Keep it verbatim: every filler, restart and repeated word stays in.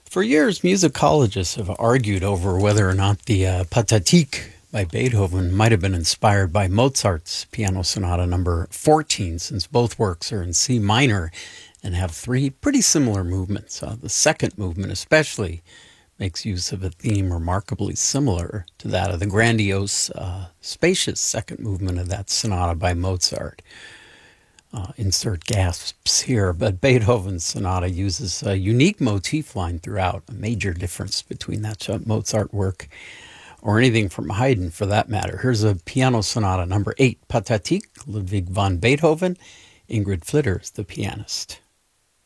For years, musicologists have argued over whether or not the uh, Pathetique by Beethoven might have been inspired by Mozart's Piano Sonata number fourteen, since both works are in C minor and have three pretty similar movements. Uh, the second movement especially makes use of a theme remarkably similar to that of the grandiose, uh, spacious second movement of that sonata by Mozart. Uh, insert gasps here, but Beethoven's sonata uses a unique motif line throughout, a major difference between that Mozart work or anything from Haydn for that matter. Here's a piano sonata number eight, Pathetique, Ludwig van Beethoven. Ingrid Flitter is the pianist.